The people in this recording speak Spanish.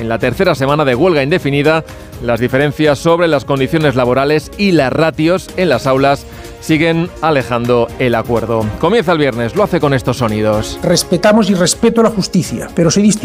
en la tercera semana de huelga indefinida, las diferencias sobre las condiciones laborales y las ratios en las aulas siguen alejando el acuerdo. Comienza el viernes, lo hace con estos sonidos. Respetamos y respeto la justicia, pero soy distinto.